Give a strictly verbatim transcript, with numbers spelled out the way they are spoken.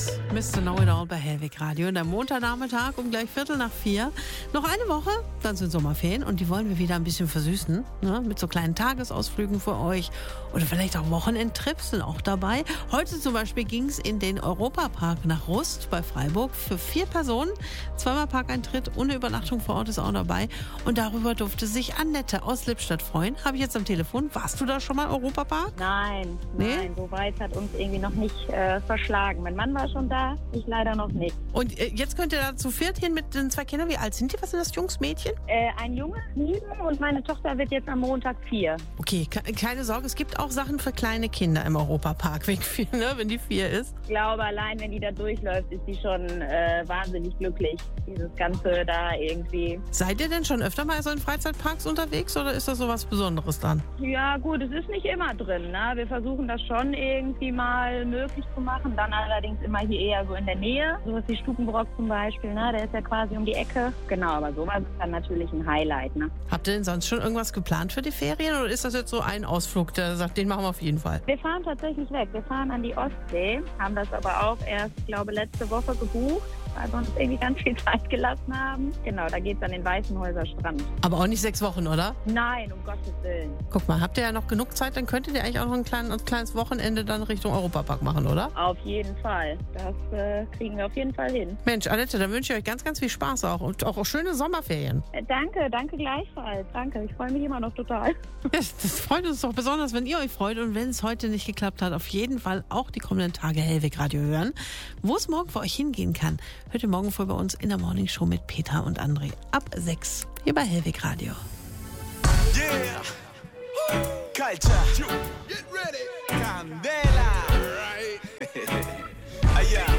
Kiss, Mister Know It All bei Hellwig Radio. Und am Montagnachmittag um gleich Viertel nach vier. Noch eine Woche, dann sind Sommerferien und die wollen wir wieder ein bisschen versüßen. Ne? Mit so kleinen Tagesausflügen für euch. Oder vielleicht auch Wochenendtrips sind auch dabei. Heute zum Beispiel ging es in den Europapark nach Rust bei Freiburg für vier Personen. Zweimal Parkeintritt, ohne Übernachtung vor Ort ist auch dabei. Und darüber durfte sich Annette aus Lippstadt freuen. Habe ich jetzt am Telefon. Warst du da schon mal im Europapark? Nein, Nee? nein, so weit hat uns irgendwie noch nicht äh, verschlagen. Mein Mann war schon da, ich leider noch nicht. Und äh, jetzt könnt ihr da zu viert hin mit den zwei Kindern. Wie alt sind die? Was sind das, Jungs, Mädchen? Äh, ein Junge, sieben und meine Tochter wird jetzt am Montag vier. Okay, ke- keine Sorge, es gibt auch Sachen für kleine Kinder im Europapark, wegen vier, ne, wenn die vier ist. Ich glaube, allein wenn die da durchläuft, ist sie schon äh, wahnsinnig glücklich. Dieses Ganze da irgendwie. Seid ihr denn schon öfter mal so in Freizeitparks unterwegs oder ist das so was Besonderes dann? Ja gut, es ist nicht immer drin. Ne? Wir versuchen das schon irgendwie mal möglich zu machen. Dann allerdings immer hier eher so in der Nähe. Sowas wie Stukenbrock zum Beispiel, ne? Der ist ja quasi um die Ecke. Genau, aber sowas ist dann natürlich ein Highlight. Ne? Habt ihr denn sonst schon irgendwas geplant für die Ferien oder ist das jetzt so ein Ausflug, der sagt, den machen wir auf jeden Fall? Wir fahren tatsächlich weg. Wir fahren an die Ostsee, haben das aber auch erst, ich glaube, letzte Woche gebucht, weil wir uns irgendwie ganz viel Zeit gelassen haben. Genau, da geht's an den Weißenhäuser Strand. Aber auch nicht sechs Wochen, oder? Nein, um Gottes Willen. Guck mal, habt ihr ja noch genug Zeit, dann könntet ihr eigentlich auch noch ein, klein, ein kleines Wochenende dann Richtung Europapark machen, oder? Auf jeden Fall. Das äh, kriegen wir auf jeden Fall hin. Mensch, Annette, dann wünsche ich euch ganz, ganz viel Spaß auch und auch schöne Sommerferien. Äh, danke, danke gleichfalls. Danke, ich freue mich immer noch total. Ja, das freut uns doch besonders, wenn ihr euch freut. Und wenn es heute nicht geklappt hat, auf jeden Fall auch die kommenden Tage Hellwig Radio hören. Wo es morgen für euch hingehen kann, hört ihr morgen früh bei uns in der Morning Show mit Peter und André. Ab sechs hier bei Hellwig Radio. Yeah. Culture. Get ready. Candela. Right. Ah, yeah.